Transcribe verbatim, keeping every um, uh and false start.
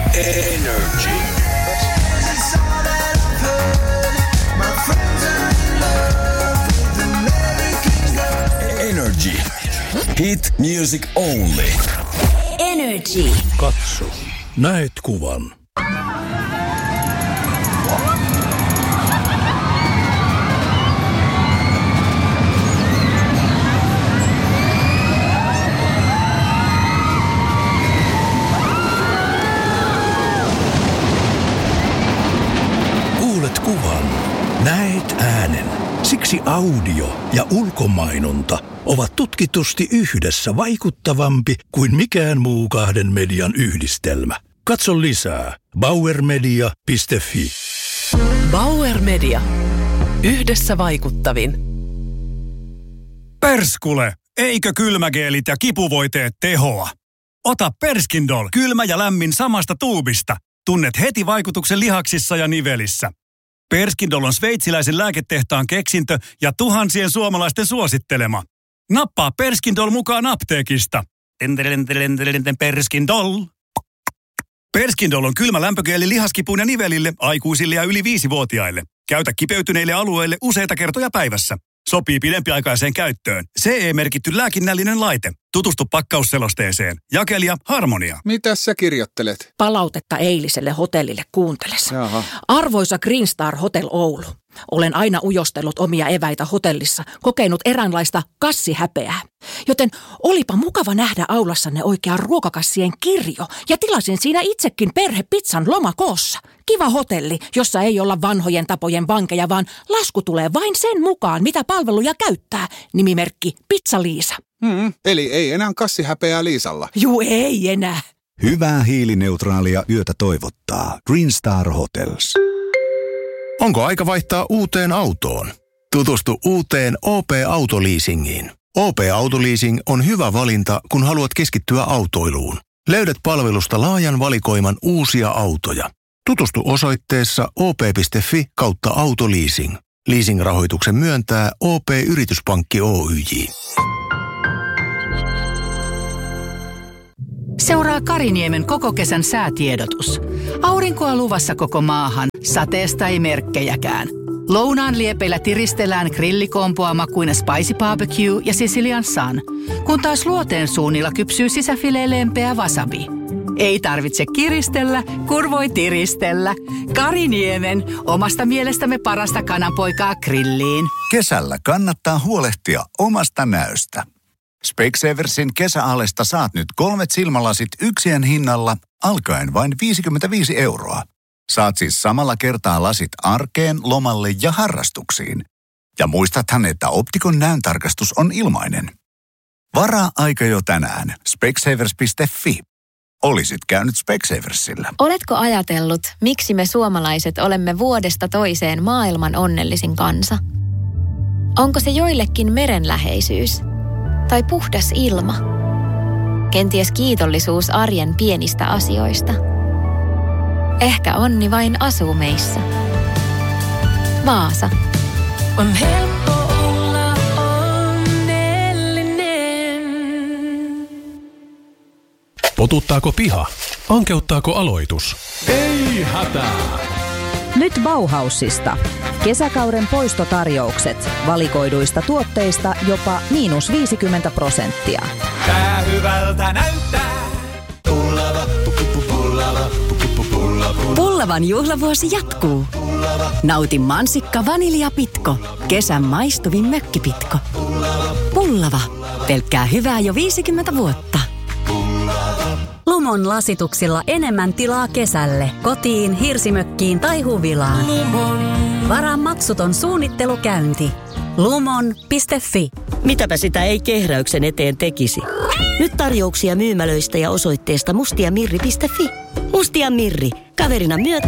Energy. Energy. Hit music only. Energy. Katso. Näet kuvan. Kuulet kuvan. Näet äänen. Siksi audio ja ulkomainonta ovat tutkitusti yhdessä vaikuttavampi kuin mikään muu kahden median yhdistelmä. Katso lisää bauer media piste fi. Bauer Media. Yhdessä vaikuttavin. Perskule! Eikö kylmägeelit ja kipuvoiteet tehoa? Ota Perskindol, kylmä ja lämmin samasta tuubista. Tunnet heti vaikutuksen lihaksissa ja nivelissä. Perskindol on sveitsiläisen lääketehtaan keksintö ja tuhansien suomalaisten suosittelema. Nappaa Perskindol mukaan apteekista. Perskindol. Perskindol on kylmä lämpögeeli lihaskipuun ja nivelille, aikuisille ja yli viisivuotiaille. Käytä kipeytyneille alueille useita kertoja päivässä. Sopii pidempiaikaiseen käyttöön. C E-merkitty lääkinnällinen laite. Tutustu pakkausselosteeseen. Jakelija Harmonia. Mitäs sä kirjoittelet? Palautetta eiliselle hotellille kuunteles. Jaha. Arvoisa Green Star Hotel Oulu. Olen aina ujostellut omia eväitä hotellissa, kokenut eräänlaista kassihäpeää. Joten olipa mukava nähdä aulassanne oikea ruokakassien kirjo ja tilasin siinä itsekin perhepizzan lomakoossa. Kiva hotelli, jossa ei olla vanhojen tapojen vankeja, vaan lasku tulee vain sen mukaan, mitä palveluja käyttää. Nimimerkki Pizza Liisa. Hmm, eli ei enää kassihäpeää Liisalla. Juu, ei enää. Hyvää hiilineutraalia yötä toivottaa Green Star Hotels. Onko aika vaihtaa uuteen autoon? Tutustu uuteen O P-autoleasingiin. O P-autoleasing on hyvä valinta, kun haluat keskittyä autoiluun. Löydät palvelusta laajan valikoiman uusia autoja. Tutustu osoitteessa o p piste fi kautta autoleasing. Leasing-rahoituksen myöntää O P-yrityspankki Oyj. Seuraa Kariniemen koko kesän säätiedotus. Aurinkoa luvassa koko maahan, sateesta ei merkkejäkään. Lounaan liepeillä tiristellään grillikompoa makuina Spicy Barbecue ja Sicilian Sun, kun taas luoteen suunnilla kypsyy sisäfileen lempeä wasabi. Ei tarvitse kiristellä, kun voi tiristellä. Kariniemen, omasta mielestämme parasta kananpoikaa grilliin. Kesällä kannattaa huolehtia omasta näöstä. Specsaversin kesäalesta saat nyt kolmet silmälasit yksien hinnalla alkaen vain viisikymmentäviisi euroa. Saat siis samalla kertaa lasit arkeen, lomalle ja harrastuksiin. Ja muistathan, että Optikon näöntarkastus on ilmainen. Varaa aika jo tänään. specsavers piste fi. Olisit käynyt Specsaversilla. Oletko ajatellut, miksi me suomalaiset olemme vuodesta toiseen maailman onnellisin kansa? Onko se joillekin merenläheisyys? Tai puhdas ilma? Kenties kiitollisuus arjen pienistä asioista? Ehkä onni vain asuu meissä. Vaasa. On helppo olla onnellinen. Potuttaako piha? Ankeuttaako aloitus? Ei hätää! Nyt Bauhausista. Kesäkauden poistotarjoukset. Valikoiduista tuotteista jopa miinus viisikymmentä prosenttia. Tää hyvältä näyttää. Pullava, pullava, pullava. Pullavan juhlavuosi jatkuu. Nauti mansikka vaniljapitko. Kesän maistuvin mökkipitko. Pullava. Pelkkää hyvää jo viisikymmentä vuotta. Lumon lasituksilla enemmän tilaa kesälle, kotiin, hirsimökkiin tai huvilaan. Varaa maksuton suunnittelukäynti. lumon piste fi. Mitäpä sitä ei kehräyksen eteen tekisi. Nyt tarjouksia myymälöistä ja osoitteesta mustiamirri piste fi. Mustia Mirri. Kaverina myötä,